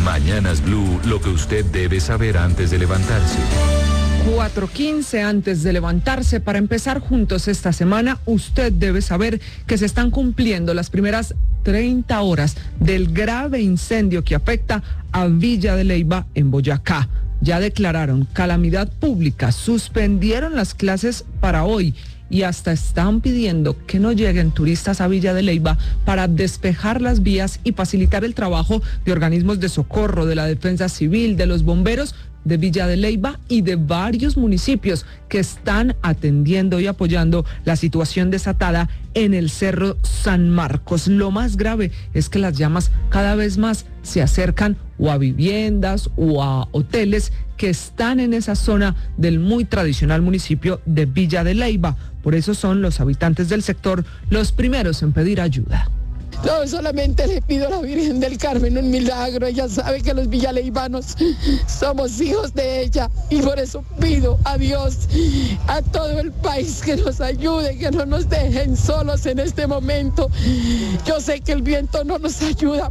Mañanas Blue, lo que usted debe saber antes de levantarse. 4:15 antes de levantarse. Para empezar juntos esta semana, usted debe saber que se están cumpliendo las primeras 30 horas del grave incendio que afecta a Villa de Leyva en Boyacá. Ya declararon calamidad pública, suspendieron las clases para hoy y hasta están pidiendo que no lleguen turistas a Villa de Leyva para despejar las vías y facilitar el trabajo de organismos de socorro, de la Defensa Civil, de los bomberos de Villa de Leyva y de varios municipios que están atendiendo y apoyando la situación desatada en el Cerro San Marcos. Lo más grave es que las llamas cada vez más se acercan o a viviendas o a hoteles que están en esa zona del muy tradicional municipio de Villa de Leyva. Por eso son los habitantes del sector los primeros en pedir ayuda. No, solamente le pido a la Virgen del Carmen un milagro. Ella sabe que los villaleivanos somos hijos de ella y por eso pido a Dios, a todo el país, que nos ayude, que no nos dejen solos en este momento. Yo sé que el viento no nos ayuda,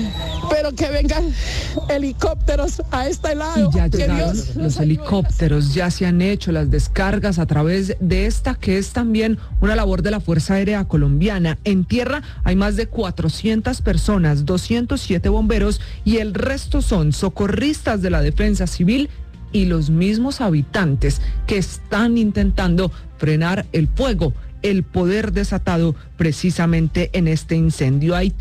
pero que vengan helicópteros a este lado. Y ya llegaron Dios los helicópteros, ya se han hecho las descargas a través de esta, que es también una labor de la Fuerza Aérea Colombiana. En tierra hay más de 400 personas, 207 bomberos y el resto son socorristas de la Defensa Civil y los mismos habitantes que están intentando frenar el fuego, el poder desatado precisamente en este incendio. Hay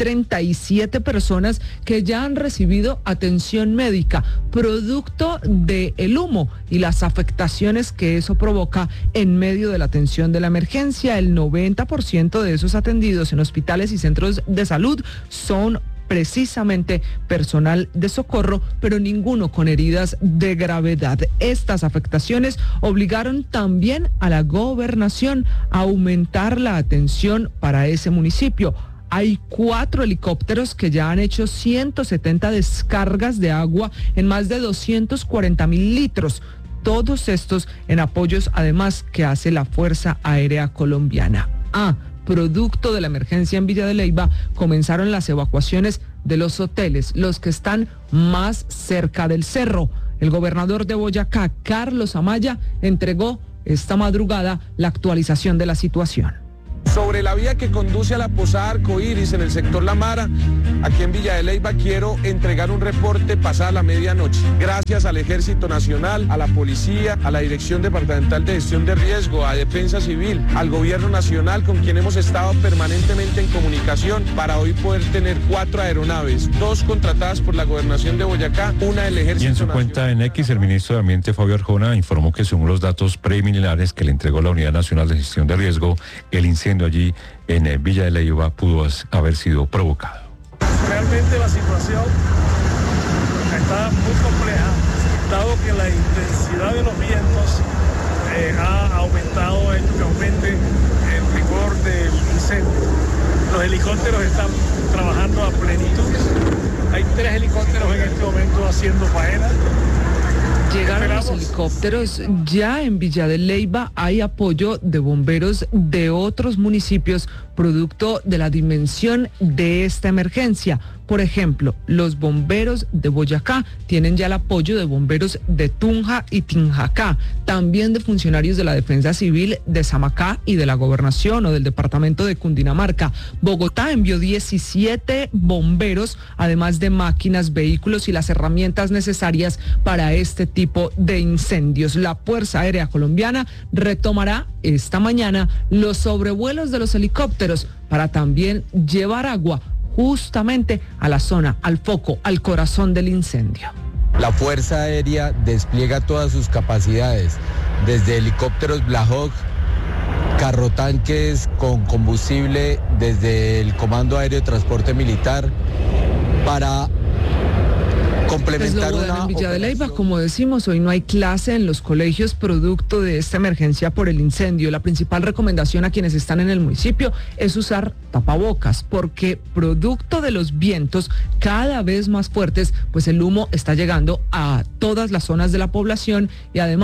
37 personas que ya han recibido atención médica, producto del humo y las afectaciones que eso provoca en medio de la atención de la emergencia. El 90% de esos atendidos en hospitales y centros de salud son precisamente personal de socorro, pero ninguno con heridas de gravedad. Estas afectaciones obligaron también a la gobernación a aumentar la atención para ese municipio. Hay 4 helicópteros que ya han hecho 170 descargas de agua en más de 240,000 litros. Todos estos en apoyos además que hace la Fuerza Aérea Colombiana. Producto de la emergencia en Villa de Leyva, comenzaron las evacuaciones de los hoteles, los que están más cerca del cerro. El gobernador de Boyacá, Carlos Amaya, entregó esta madrugada la actualización de la situación. Sobre la vía que conduce a la Posada Arcoíris en el sector La Mara, aquí en Villa de Leyva, quiero entregar un reporte pasada la medianoche. Gracias al Ejército Nacional, a la Policía, a la Dirección Departamental de Gestión de Riesgo, a Defensa Civil, al Gobierno Nacional, con quien hemos estado permanentemente en comunicación para hoy poder tener 4 aeronaves, 2 contratadas por la Gobernación de Boyacá, una del Ejército Nacional. Y en su cuenta en X, el ministro de Ambiente, Fabio Arjona, informó que según los datos preliminares que le entregó la Unidad Nacional de Gestión de Riesgo, el incendio allí en Villa de Leyva pudo haber sido provocado. Realmente la situación está muy compleja, dado que la intensidad de los vientos ha aumentado, hecho que aumente el rigor del incendio. Los helicópteros están trabajando a plenitud. Hay 3 helicópteros en este momento haciendo faena. Llegaron los helicópteros, ya en Villa de Leyva hay apoyo de bomberos de otros municipios producto de la dimensión de esta emergencia. Por ejemplo, los bomberos de Boyacá tienen ya el apoyo de bomberos de Tunja y Tinjacá, también de funcionarios de la Defensa Civil de Samacá y de la Gobernación o del Departamento de Cundinamarca. Bogotá envió 17 bomberos, además de máquinas, vehículos y las herramientas necesarias para este tipo de incendios. La Fuerza Aérea Colombiana retomará esta mañana los sobrevuelos de los helicópteros para también llevar agua justamente a la zona, al foco, al corazón del incendio. La Fuerza Aérea despliega todas sus capacidades, desde helicópteros Black Hawk, carrotanques con combustible, desde el Comando Aéreo de Transporte Militar, para complementar una en Villa de Leyva, como decimos, hoy no hay clase en los colegios producto de esta emergencia por el incendio. La principal recomendación a quienes están en el municipio es usar tapabocas, porque producto de los vientos cada vez más fuertes, pues el humo está llegando a todas las zonas de la población y además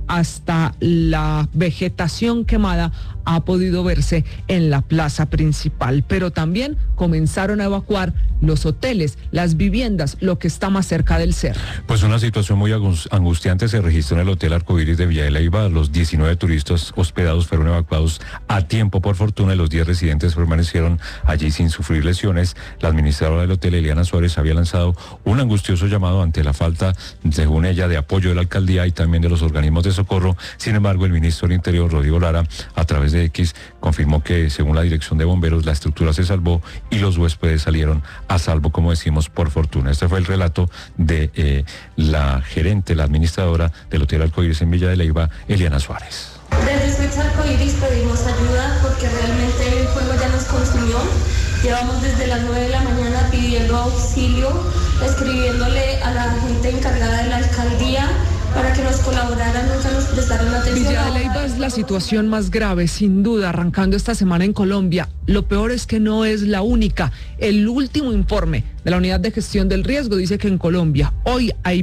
hasta la vegetación quemada ha podido verse en la plaza principal, pero también comenzaron a evacuar los hoteles, las viviendas, lo que está más cerca del cerro. Pues una situación muy angustiante se registró en el Hotel Arcoíris de Villa de Leyva. Los 19 turistas hospedados fueron evacuados a tiempo, por fortuna, y los 10 residentes permanecieron allí sin sufrir lesiones. La administradora del hotel, Eliana Suárez, había lanzado un angustioso llamado ante la falta, según ella, de apoyo de la alcaldía y también de los organismos de socorro. Sin embargo, el ministro del Interior, Rodrigo Lara, a través de X, confirmó que, según la dirección de bomberos, la estructura se salvó y los huéspedes salieron a salvo, como decimos, por fortuna. Este fue el relato de la gerente, la administradora del Hotel Arcoíris en Villa de Leyva, Eliana Suárez. Desde Switch Arcoíris pedimos ayuda porque realmente el fuego ya nos consumió. Llevamos desde las 9 de la mañana pidiendo auxilio, escribiéndole a la gente encargada de la alcaldía para que nos colaboraran, nunca nos prestaron atención. Villa de Leyva es la situación más grave, sin duda, arrancando esta semana en Colombia. Lo peor es que no es la única. El último informe de la Unidad de Gestión del Riesgo dice que en Colombia hoy hay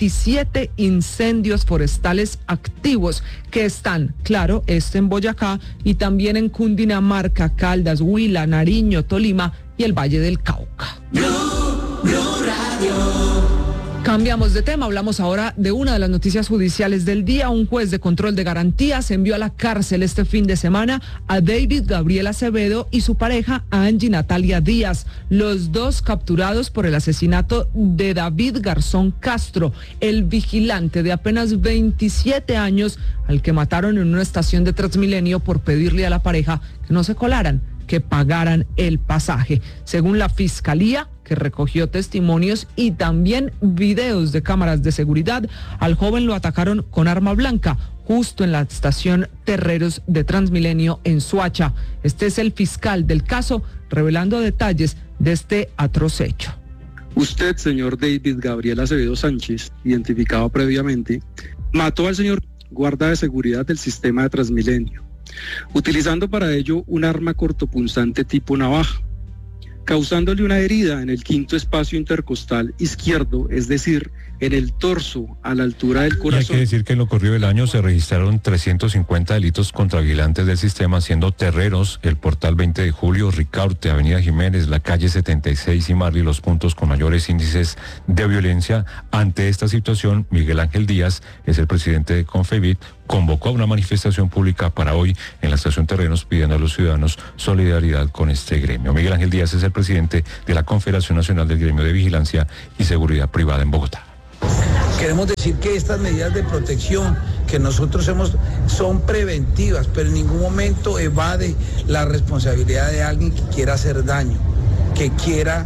27 incendios forestales activos que están, claro, en Boyacá y también en Cundinamarca, Caldas, Huila, Nariño, Tolima y el Valle del Cauca. Blue Radio. Cambiamos de tema, hablamos ahora de una de las noticias judiciales del día. Un juez de control de garantías envió a la cárcel este fin de semana a David Gabriel Acevedo y su pareja Angie Natalia Díaz, los dos capturados por el asesinato de David Garzón Castro, el vigilante de apenas 27 años al que mataron en una estación de Transmilenio por pedirle a la pareja que no se colaran, que pagaran el pasaje. Según la Fiscalía, que recogió testimonios y también videos de cámaras de seguridad, al joven lo atacaron con arma blanca justo en la estación Terreros de Transmilenio en Soacha. Este es el fiscal del caso revelando detalles de este atroz hecho. Usted, señor David Gabriel Acevedo Sánchez, identificado previamente, mató al señor guarda de seguridad del sistema de Transmilenio, utilizando para ello un arma cortopunzante tipo navaja, causándole una herida en el quinto espacio intercostal izquierdo, es decir, en el torso, a la altura del corazón. Y hay que decir que en lo corrido del año se registraron 350 delitos contra vigilantes del sistema, siendo Terreros, el Portal 20 de Julio, Ricaurte, Avenida Jiménez, la calle 76 y Marley los puntos con mayores índices de violencia. Ante esta situación, Miguel Ángel Díaz, es el presidente de Confevit, convocó a una manifestación pública para hoy en la estación Terrenos pidiendo a los ciudadanos solidaridad con este gremio. Miguel Ángel Díaz es el presidente de la Confederación Nacional del Gremio de Vigilancia y Seguridad Privada en Bogotá. Queremos decir que estas medidas de protección que nosotros son preventivas, pero en ningún momento evade la responsabilidad de alguien que quiera hacer daño, que quiera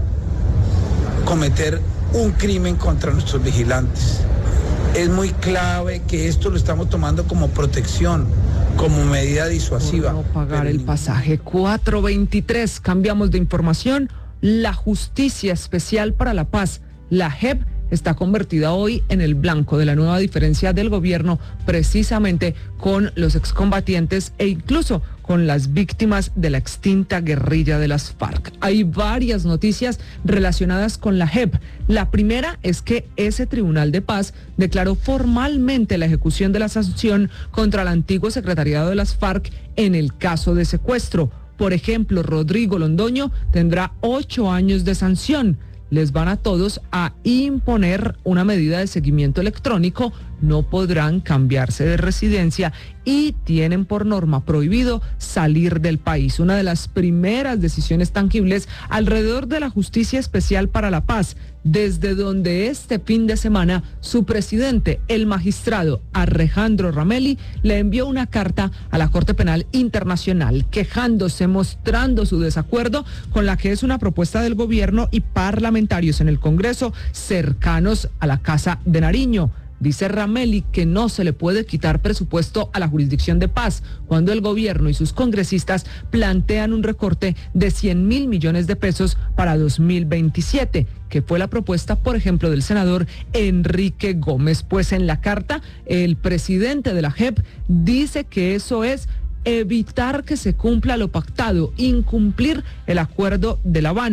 cometer un crimen contra nuestros vigilantes. Es muy clave que esto lo estamos tomando como protección, como medida disuasiva. Por no pagar el pasaje. 4:23, cambiamos de información. La Justicia Especial para la Paz, la JEP, está convertida hoy en el blanco de la nueva diferencia del gobierno, precisamente con los excombatientes e incluso con las víctimas de la extinta guerrilla de las FARC. Hay varias noticias relacionadas con la JEP. La primera es que ese Tribunal de Paz declaró formalmente la ejecución de la sanción contra el antiguo secretariado de las FARC en el caso de secuestro. Por ejemplo, Rodrigo Londoño tendrá 8 años de sanción. Les van a todos a imponer una medida de seguimiento electrónico, no podrán cambiarse de residencia y tienen por norma prohibido salir del país. Una de las primeras decisiones tangibles alrededor de la Justicia Especial para la Paz, desde donde este fin de semana su presidente, el magistrado Alejandro Ramelli, le envió una carta a la Corte Penal Internacional quejándose, mostrando su desacuerdo con la que es una propuesta del gobierno y parlamentarios en el Congreso cercanos a la Casa de Nariño. Dice Ramelli que no se le puede quitar presupuesto a la jurisdicción de paz cuando el gobierno y sus congresistas plantean un recorte de 100.000 millones de pesos para 2027, que fue la propuesta, por ejemplo, del senador Enrique Gómez. Pues en la carta, el presidente de la JEP dice que eso es evitar que se cumpla lo pactado, incumplir el acuerdo de La Habana.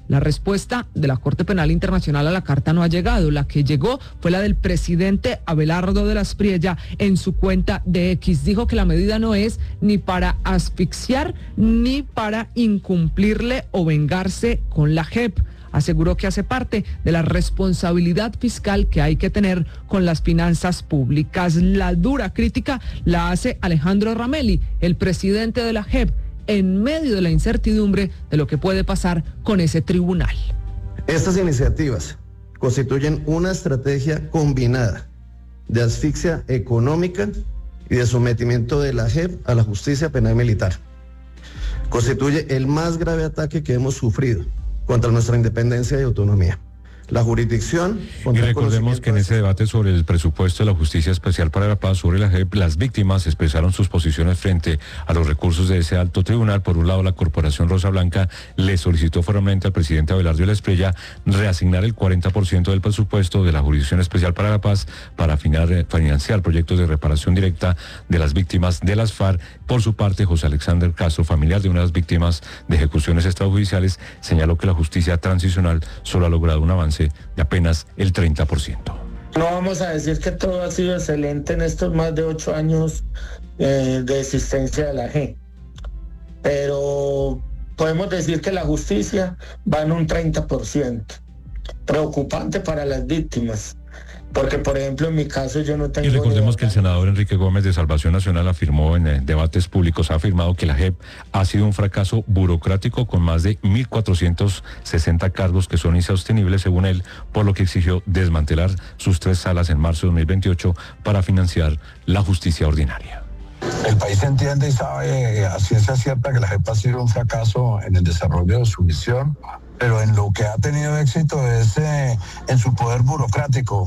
La respuesta de la Corte Penal Internacional a la carta no ha llegado. La que llegó fue la del presidente Abelardo de la Espriella en su cuenta de X. Dijo que la medida no es ni para asfixiar ni para incumplirle o vengarse con la JEP. Aseguró que hace parte de la responsabilidad fiscal que hay que tener con las finanzas públicas. La dura crítica la hace Alejandro Ramelli, el presidente de la JEP, en medio de la incertidumbre de lo que puede pasar con ese tribunal. Estas iniciativas constituyen una estrategia combinada de asfixia económica y de sometimiento de la JEP a la justicia penal militar. Constituye el más grave ataque que hemos sufrido contra nuestra independencia y autonomía. La jurisdicción... Y recordemos que en ese debate sobre el presupuesto de la Justicia Especial para la Paz sobre la JEP, las víctimas expresaron sus posiciones frente a los recursos de ese alto tribunal. Por un lado, la Corporación Rosa Blanca le solicitó formalmente al presidente Abelardo de la Espriella reasignar el 40% del presupuesto de la Jurisdicción Especial para la Paz para financiar proyectos de reparación directa de las víctimas de las FARC. Por su parte, José Alexander Castro, familiar de una de las víctimas de ejecuciones extrajudiciales, señaló que la justicia transicional solo ha logrado un avance de apenas el 30%. No vamos a decir que todo ha sido excelente en estos más de 8 años de existencia de la JEP, pero podemos decir que la justicia va en un 30%. Preocupante para las víctimas, porque por ejemplo en mi caso yo no tengo... Y recordemos que el senador Enrique Gómez de Salvación Nacional afirmó en debates públicos, ha afirmado que la JEP ha sido un fracaso burocrático con más de 1.460 cargos que son insostenibles según él, por lo que exigió desmantelar sus 3 salas en marzo de 2028 para financiar la justicia ordinaria. El país entiende y sabe a ciencia cierta que la JEP ha sido un fracaso en el desarrollo de su misión, pero en lo que ha tenido éxito es en su poder burocrático,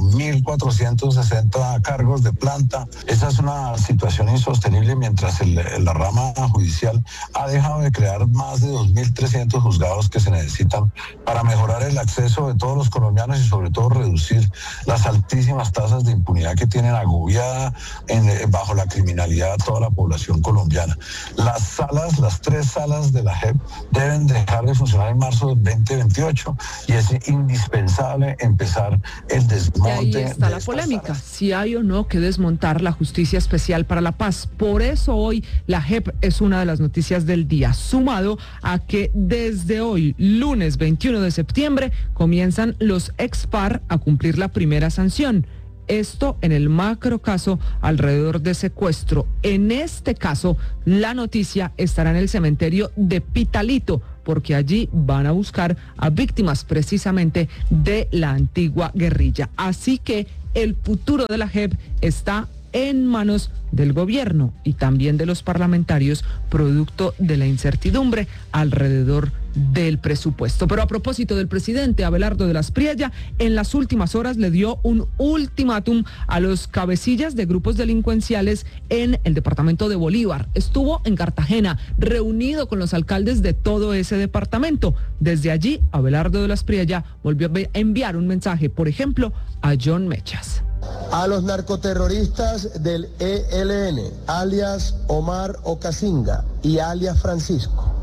1.460 cargos de planta. Esa es una situación insostenible mientras la rama judicial ha dejado de crear más de 2.300 juzgados que se necesitan para mejorar el acceso de todos los colombianos y sobre todo reducir las altísimas tasas de impunidad que tienen agobiada bajo la criminalidad a toda la población colombiana. Las 3 salas de la JEP deben dejar de funcionar en marzo del 2028 y es indispensable empezar el desmonte. Y ahí está la polémica, si hay o no que desmontar la Justicia Especial para la Paz. Por eso hoy la JEP es una de las noticias del día, sumado a que desde hoy, lunes 21 de septiembre, comienzan los ex-FARC a cumplir la primera sanción. Esto en el macro caso alrededor de secuestro. En este caso, la noticia estará en el cementerio de Pitalito, porque allí van a buscar a víctimas precisamente de la antigua guerrilla. Así que el futuro de la JEP está en manos del gobierno y también de los parlamentarios, producto de la incertidumbre alrededor del presupuesto. Pero a propósito del presidente Abelardo de la Espriella, en las últimas horas le dio un ultimátum a los cabecillas de grupos delincuenciales en el departamento de Bolívar. Estuvo en Cartagena, reunido con los alcaldes de todo ese departamento. Desde allí, Abelardo de la Espriella volvió a enviar un mensaje, por ejemplo, a John Mechas. A los narcoterroristas del ELN, alias Omar Ocasinga y alias Francisco.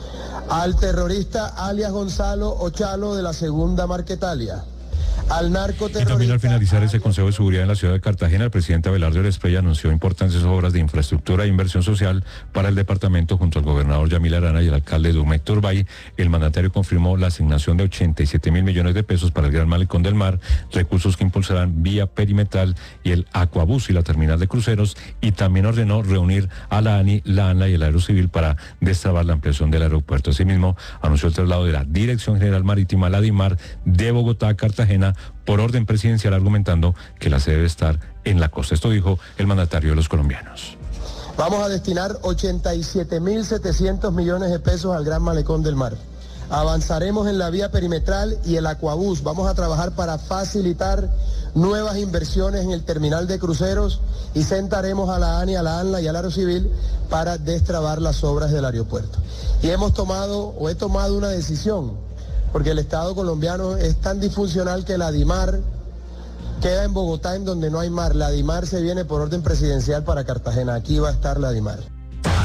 Al terrorista alias Gonzalo Ochalo de la Segunda Marquetalia. Al narcoterrorista... Y también al finalizar ese Consejo de Seguridad en la ciudad de Cartagena, el presidente Abelardo de la Espriella anunció importantes obras de infraestructura e inversión social para el departamento junto al gobernador Yamil Arana y el alcalde Dumec Turbay. El mandatario confirmó la asignación de 87.000 millones de pesos para el Gran Malecón del Mar, recursos que impulsarán vía perimetral y el Aquabús y la terminal de cruceros, y también ordenó reunir a la ANI, la ANLA y el Aerocivil para destrabar la ampliación del aeropuerto. Asimismo, anunció el traslado de la Dirección General Marítima, la DIMAR, de Bogotá a Cartagena por orden presidencial, argumentando que la sede debe estar en la costa. Esto dijo el mandatario de los colombianos. Vamos a destinar 87.700 millones de pesos al Gran Malecón del Mar. Avanzaremos en la vía perimetral y el Aquabús. Vamos a trabajar para facilitar nuevas inversiones en el terminal de cruceros y sentaremos a la ANI, a la ANLA y al Aerocivil para destrabar las obras del aeropuerto. Y he tomado una decisión, porque el Estado colombiano es tan disfuncional que la DIMAR queda en Bogotá, en donde no hay mar. La DIMAR se viene por orden presidencial para Cartagena. Aquí va a estar la DIMAR.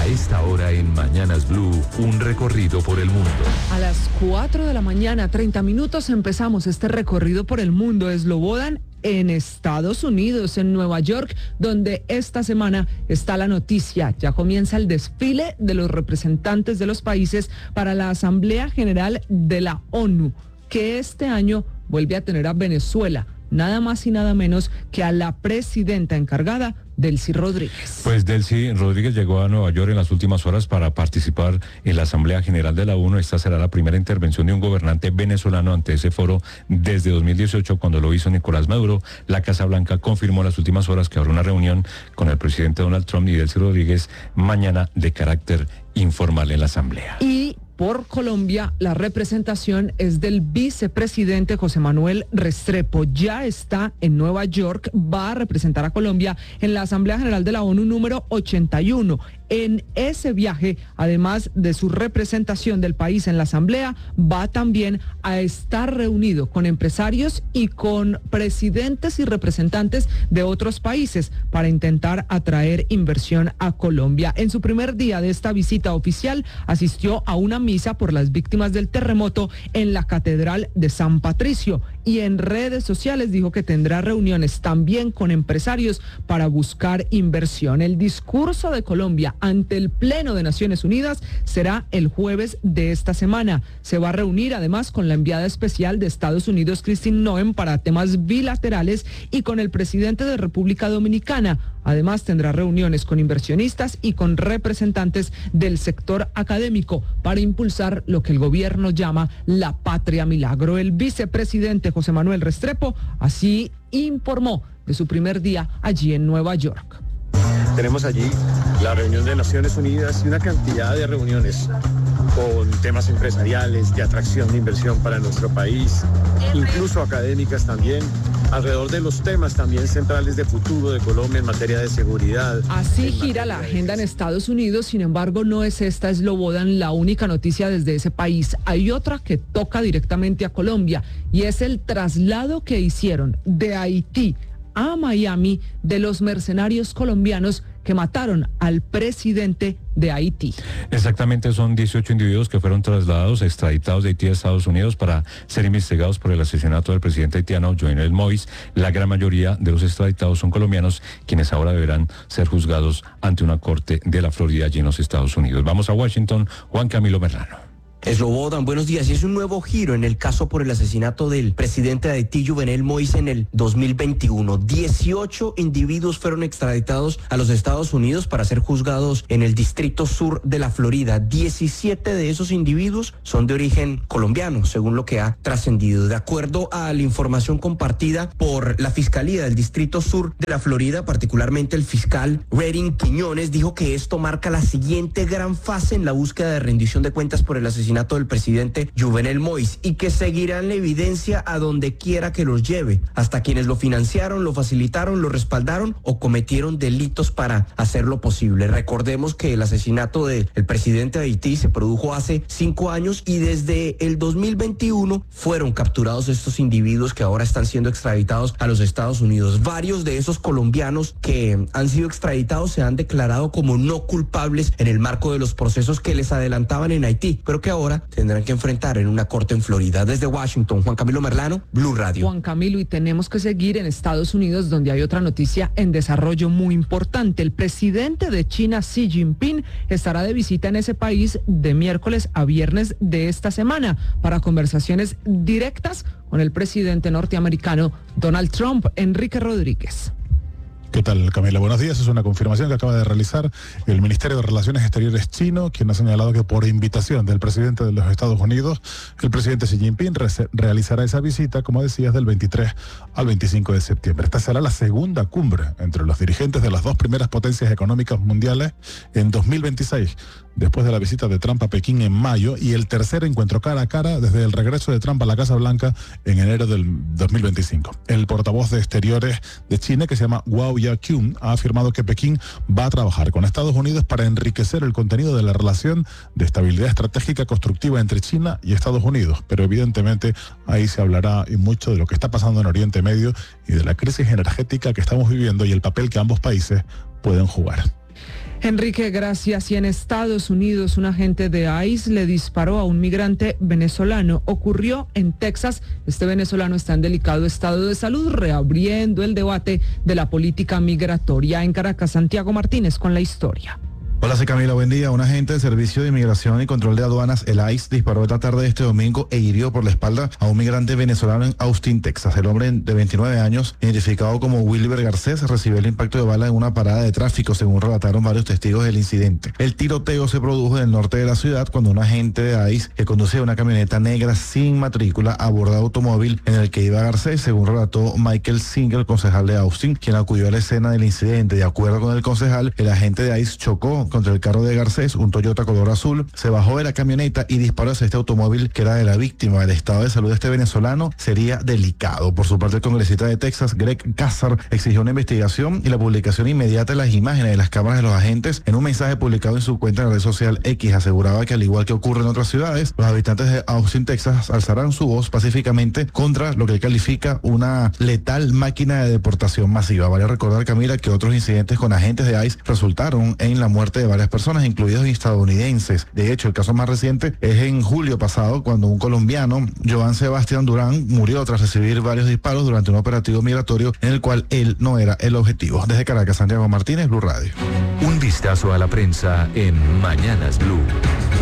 esta hora en Mañanas Blue, un recorrido por el mundo. A las 4 de la mañana, 30 minutos, empezamos este recorrido por el mundo. Slobodan en Estados Unidos, en Nueva York, donde esta semana está la noticia. Ya comienza el desfile de los representantes de los países para la Asamblea General de la ONU, que este año vuelve a tener a Venezuela, nada más y nada menos que a la presidenta encargada, Delcy Rodríguez. Pues Delcy Rodríguez llegó a Nueva York en las últimas horas para participar en la Asamblea General de la ONU. Esta será la primera intervención de un gobernante venezolano ante ese foro desde 2018, cuando lo hizo Nicolás Maduro. La Casa Blanca confirmó en las últimas horas que habrá una reunión con el presidente Donald Trump y Delcy Rodríguez mañana de carácter informal en la Asamblea. Y por Colombia, la representación es del vicepresidente José Manuel Restrepo. Ya está en Nueva York, va a representar a Colombia en la Asamblea General de la ONU número 81. En ese viaje, además de su representación del país en la Asamblea, va también a estar reunido con empresarios y con presidentes y representantes de otros países para intentar atraer inversión a Colombia. En su primer día de esta visita oficial, asistió a una misa por las víctimas del terremoto en la Catedral de San Patricio, y en redes sociales dijo que tendrá reuniones también con empresarios para buscar inversión. El discurso de Colombia ante el Pleno de Naciones Unidas será el jueves de esta semana. Se va a reunir además con la enviada especial de Estados Unidos, Christine Noem, para temas bilaterales, y con el presidente de República Dominicana. Además tendrá reuniones con inversionistas y con representantes del sector académico para impulsar lo que el gobierno llama la patria milagro. El vicepresidente José Manuel Restrepo así informó de su primer día allí en Nueva York. Tenemos allí la reunión de Naciones Unidas y una cantidad de reuniones con temas empresariales, de atracción de inversión para nuestro país, incluso académicas también, alrededor de los temas también centrales de futuro de Colombia en materia de seguridad. Así gira la agenda en Estados Unidos. Sin embargo, no es esta Slobodan la única noticia desde ese país. Hay otra que toca directamente a Colombia, y es el traslado que hicieron de Haití a Miami de los mercenarios colombianos que mataron al presidente de Haití. Exactamente, son 18 individuos que fueron trasladados, extraditados de Haití a Estados Unidos para ser investigados por el asesinato del presidente haitiano Jovenel Moïse. La gran mayoría de los extraditados son colombianos, quienes ahora deberán ser juzgados ante una corte de la Florida allí en los Estados Unidos. Vamos a Washington, Juan Camilo Merlano. Slobodan, buenos días. Y es un nuevo giro en el caso por el asesinato del presidente de Haití, Jovenel Moïse, en el 2021. 18 individuos fueron extraditados a los Estados Unidos para ser juzgados en el Distrito Sur de la Florida. 17 de esos individuos son de origen colombiano, según lo que ha trascendido. De acuerdo a la información compartida por la Fiscalía del Distrito Sur de la Florida, particularmente el fiscal Redding Quiñones, dijo que esto marca la siguiente gran fase en la búsqueda de rendición de cuentas por el asesinato del presidente Jovenel Moïse, y que seguirán la evidencia a donde quiera que los lleve, hasta quienes lo financiaron, lo facilitaron, lo respaldaron o cometieron delitos para hacerlo posible. Recordemos que el asesinato del presidente de Haití se produjo hace 5 años, y desde el 2021 fueron capturados estos individuos que ahora están siendo extraditados a los Estados Unidos. Varios de esos colombianos que han sido extraditados se han declarado como no culpables en el marco de los procesos que les adelantaban en Haití, pero que ahora tendrán que enfrentar en una corte en Florida. Desde Washington, Juan Camilo Merlano, Blue Radio. Juan Camilo, y tenemos que seguir en Estados Unidos, donde hay otra noticia en desarrollo muy importante. El presidente de China, Xi Jinping, estará de visita en ese país de miércoles a viernes de esta semana para conversaciones directas con el presidente norteamericano Donald Trump. Enrique Rodríguez. ¿Qué tal, Camila? Buenos días. Es una confirmación que acaba de realizar el Ministerio de Relaciones Exteriores chino, quien ha señalado que por invitación del presidente de los Estados Unidos, el presidente Xi Jinping realizará esa visita, como decías, del 23 al 25 de septiembre. Esta será la segunda cumbre entre los dirigentes de las dos primeras potencias económicas mundiales en 2026, después de la visita de Trump a Pekín en mayo, y el tercer encuentro cara a cara desde el regreso de Trump a la Casa Blanca en enero del 2025. El portavoz de Exteriores de China, que se llama Guo Yaqiun, ha afirmado que Pekín va a trabajar con Estados Unidos para enriquecer el contenido de la relación de estabilidad estratégica constructiva entre China y Estados Unidos. Pero evidentemente ahí se hablará y mucho de lo que está pasando en Oriente Medio y de la crisis energética que estamos viviendo y el papel que ambos países pueden jugar. Enrique, gracias. Y en Estados Unidos, un agente de ICE le disparó a un migrante venezolano. Ocurrió en Texas. Este venezolano está en delicado estado de salud, reabriendo el debate de la política migratoria. En Caracas, Santiago Martínez con la historia. Hola, soy Camila, buen día. Un agente del Servicio de Inmigración y Control de Aduanas, el ICE, disparó esta tarde de este domingo e hirió por la espalda a un migrante venezolano en Austin, Texas. El hombre de 29 años, identificado como Wilber Garcés, recibió el impacto de bala en una parada de tráfico, según relataron varios testigos del incidente. El tiroteo se produjo en el norte de la ciudad cuando un agente de ICE que conducía una camioneta negra sin matrícula abordó el automóvil en el que iba Garcés, según relató Michael Singer, concejal de Austin, quien acudió a la escena del incidente. De acuerdo con el concejal, el agente de ICE chocó contra el carro de Garcés, un Toyota color azul, se bajó de la camioneta y disparó hacia este automóvil que era de la víctima. El estado de salud de este venezolano sería delicado. Por su parte, el congresista de Texas, Greg Casar, exigió una investigación y la publicación inmediata de las imágenes de las cámaras de los agentes. En un mensaje publicado en su cuenta en la red social X, aseguraba que al igual que ocurre en otras ciudades, los habitantes de Austin, Texas, alzarán su voz pacíficamente contra lo que él califica una letal máquina de deportación masiva. Vale recordar, Camila, que otros incidentes con agentes de ICE resultaron en la muerte de varias personas, incluidos estadounidenses. De hecho, el caso más reciente es en julio pasado, cuando un colombiano, Joan Sebastián Durán, murió tras recibir varios disparos durante un operativo migratorio en el cual él no era el objetivo. Desde Caracas, Santiago Martínez, Blue Radio. Un vistazo a la prensa en Mañanas Blue.